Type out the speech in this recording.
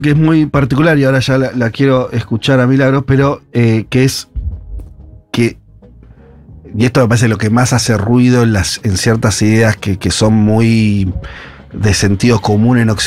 que es muy particular y ahora ya la quiero escuchar a Milagros, pero que es que, y esto me parece lo que más hace ruido en ciertas ideas que son muy de sentido común en Occidente,